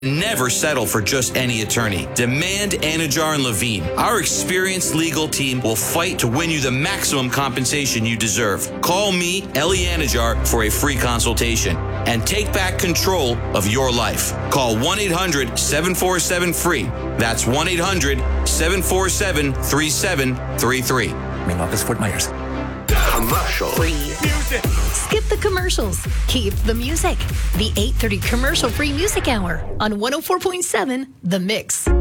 Never settle for just any attorney. Demand Anajar and Levine. Our experienced legal team will fight to win you the maximum compensation you deserve. Call me, Ellie Anajar, for a free consultation and take back control of your life. Call 1-800-747-FREE. That's 1-800-747-3733. Main office, Fort Myers. Commercial free music. Skip the commercials. Keep the music. The 8:30 commercial free music hour on 104.7 The Mix.